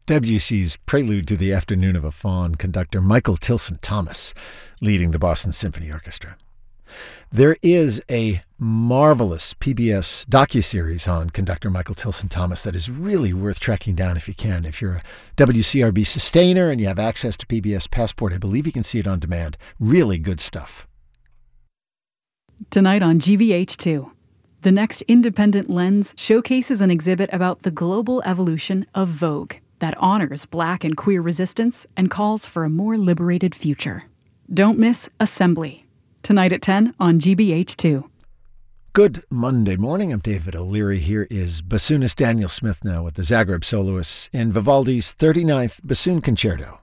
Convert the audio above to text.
Debussy's Prelude to the Afternoon of a Faun, conductor Michael Tilson Thomas leading the Boston Symphony Orchestra. There is a marvelous PBS docuseries on conductor Michael Tilson Thomas that is really worth tracking down if you can. If you're a WCRB sustainer and you have access to PBS Passport, I believe you can see it on demand. Really good stuff. Tonight on GBH2, the next Independent Lens showcases an exhibit about the global evolution of Vogue that honors Black and queer resistance and calls for a more liberated future. Don't miss Assembly, tonight at 10 on GBH2. Good Monday morning. I'm David O'Leary. Here is bassoonist Daniel Smith now with the Zagreb Soloists in Vivaldi's 39th Bassoon Concerto.